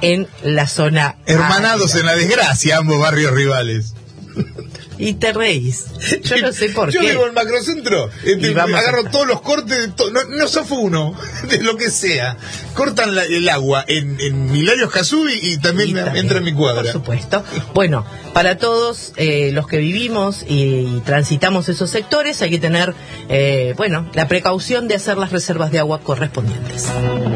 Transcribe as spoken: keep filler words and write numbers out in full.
en la zona hermanados árida. En la desgracia, ambos barrios rivales. Y te reís. Yo no sé por Yo qué. Yo vivo en Macrocentro, eh, agarro a... todos los cortes, de to... no, no zafo uno, de lo que sea. Cortan la, el agua en, en Hilario Casubi y también, y también entra en mi cuadra. Por supuesto. Bueno, para todos eh, los que vivimos y, y transitamos esos sectores hay que tener, eh, bueno, la precaución de hacer las reservas de agua correspondientes.